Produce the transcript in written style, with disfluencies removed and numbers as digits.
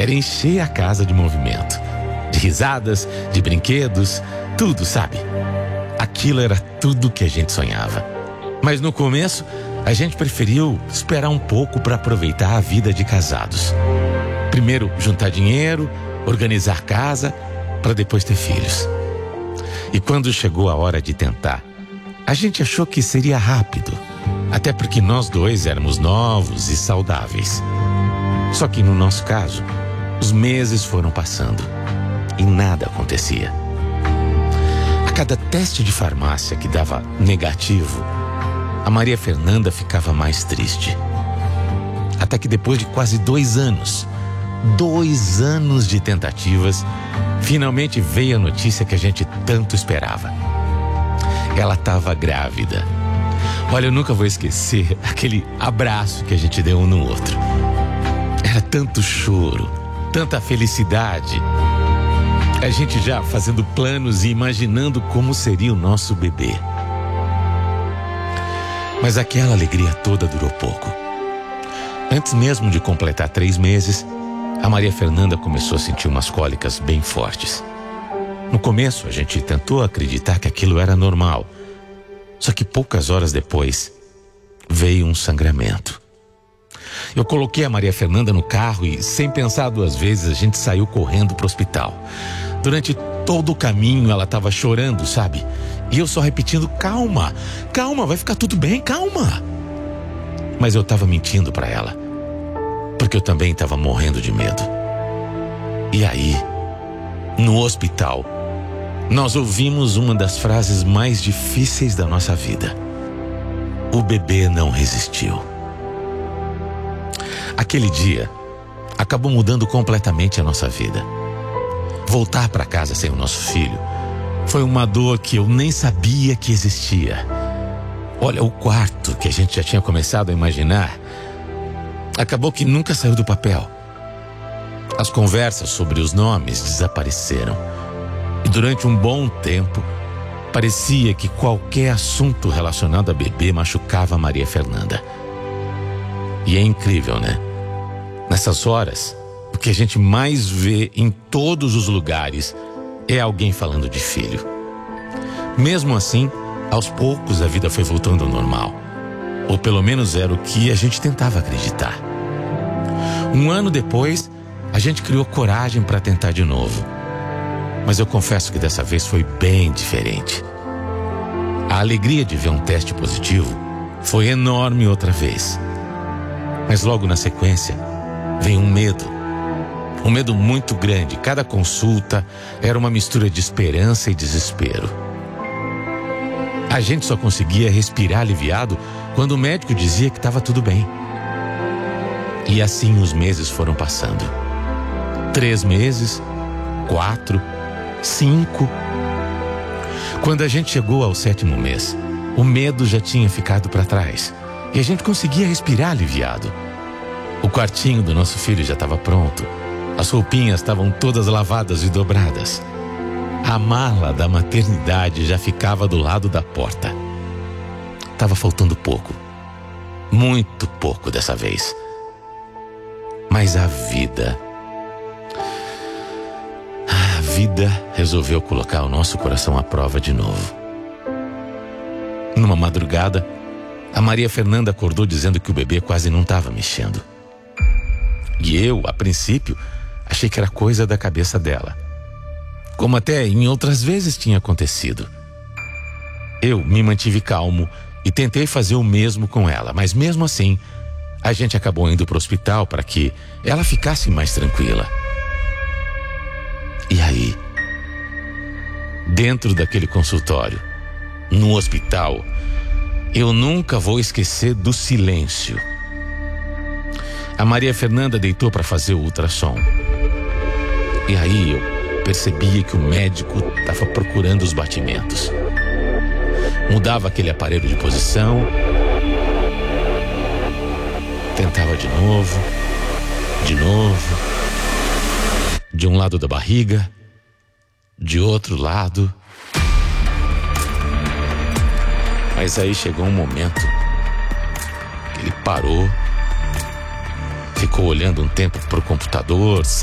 era encher a casa de movimento, de risadas, de brinquedos, tudo, sabe? Aquilo era tudo que a gente sonhava. Mas no começo, a gente preferiu esperar um pouco para aproveitar a vida de casados. Primeiro juntar dinheiro, organizar casa, para depois ter filhos. E quando chegou a hora de tentar, a gente achou que seria rápido, até porque nós dois éramos novos e saudáveis. Só que no nosso caso, os meses foram passando e nada acontecia. A cada teste de farmácia que dava negativo, a Maria Fernanda ficava mais triste. Até que depois de quase 2 anos de tentativas, finalmente veio a notícia que a gente tanto esperava. Ela estava grávida. Olha, eu nunca vou esquecer aquele abraço que a gente deu um no outro. Era tanto choro, tanta felicidade. A gente já fazendo planos e imaginando como seria o nosso bebê. Mas aquela alegria toda durou pouco. Antes mesmo de completar 3 meses, a Maria Fernanda começou a sentir umas cólicas bem fortes. No começo, a gente tentou acreditar que aquilo era normal. Só que poucas horas depois, veio um sangramento. Eu coloquei a Maria Fernanda no carro e, sem pensar 2 vezes, a gente saiu correndo para o hospital. Durante todo o caminho, ela estava chorando, sabe? E eu só repetindo, calma, calma, vai ficar tudo bem, calma. Mas eu estava mentindo para ela, porque eu também estava morrendo de medo. E aí, no hospital, nós ouvimos uma das frases mais difíceis da nossa vida. O bebê não resistiu. Aquele dia acabou mudando completamente a nossa vida. Voltar para casa sem o nosso filho foi uma dor que eu nem sabia que existia. Olha, o quarto que a gente já tinha começado a imaginar acabou que nunca saiu do papel. As conversas sobre os nomes desapareceram. E durante um bom tempo, parecia que qualquer assunto relacionado a bebê machucava a Maria Fernanda. E é incrível, né? Nessas horas, o que a gente mais vê em todos os lugares é alguém falando de filho. Mesmo assim, aos poucos a vida foi voltando ao normal. Ou pelo menos era o que a gente tentava acreditar. 1 ano depois, a gente criou coragem para tentar de novo. Mas eu confesso que dessa vez foi bem diferente. A alegria de ver um teste positivo foi enorme outra vez. Mas logo na sequência, veio um medo. Um medo muito grande. Cada consulta era uma mistura de esperança e desespero. A gente só conseguia respirar aliviado quando o médico dizia que estava tudo bem. E assim os meses foram passando. 3 meses, 4, 5. Quando a gente chegou ao 7º mês, o medo já tinha ficado para trás e a gente conseguia respirar aliviado. O quartinho do nosso filho já estava pronto. As roupinhas estavam todas lavadas e dobradas. A mala da maternidade já ficava do lado da porta. Estava faltando pouco. Muito pouco dessa vez. Mas a vida resolveu colocar o nosso coração à prova de novo. Numa madrugada, a Maria Fernanda acordou dizendo que o bebê quase não estava mexendo. E eu, a princípio, achei que era coisa da cabeça dela, como até em outras vezes tinha acontecido. Eu me mantive calmo e tentei fazer o mesmo com ela, mas mesmo assim, a gente acabou indo para o hospital para que ela ficasse mais tranquila. E aí, dentro daquele consultório, no hospital, eu nunca vou esquecer do silêncio. A Maria Fernanda deitou para fazer o ultrassom. E aí eu percebia que o médico estava procurando os batimentos. Mudava aquele aparelho de posição, tentava de novo, de um lado da barriga, de outro lado. Mas aí chegou um momento que ele parou, ficou olhando um tempo pro computador,